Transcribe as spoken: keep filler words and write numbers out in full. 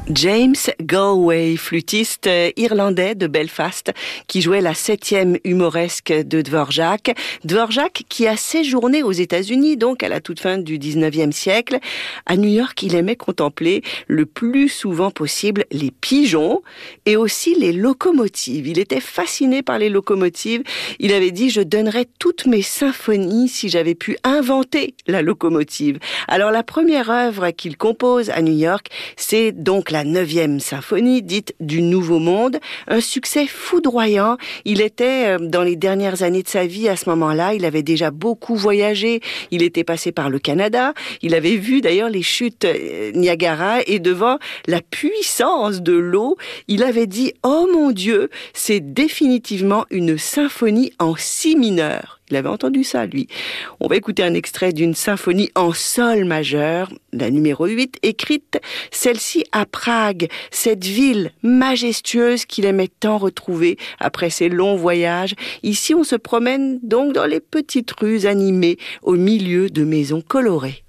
James Galway, flûtiste irlandais de Belfast, qui jouait la septième humoresque de Dvorak. Dvorak qui a séjourné aux États-Unis, donc à la toute fin du dix-neuvième siècle. À New York, il aimait contempler le plus souvent possible les pigeons et aussi les locomotives. Il était fasciné par les locomotives. Il avait dit « Je donnerais toutes mes symphonies si j'avais pu inventer la locomotive ». Alors la première œuvre qu'il compose à New York, c'est donc la neuvième symphonie, dite du Nouveau Monde, un succès foudroyant. Il était dans les dernières années de sa vie, à ce moment-là, il avait déjà beaucoup voyagé, il était passé par le Canada, il avait vu d'ailleurs les chutes Niagara, et devant la puissance de l'eau, il avait dit « Oh mon Dieu, c'est définitivement une symphonie en si mineur ». Il avait entendu ça, lui. On va écouter un extrait d'une symphonie en sol majeur, la numéro huit, écrite, celle-ci à Prague, cette ville majestueuse qu'il aimait tant retrouver après ses longs voyages. Ici, on se promène donc dans les petites rues animées, au milieu de maisons colorées.